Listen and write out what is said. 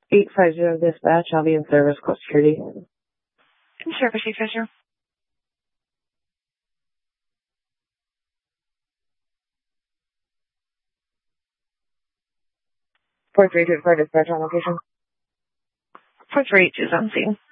850 dispatch, I'll be in service, close security. In service, 850. 4324 dispatch on location. 4382 is on scene.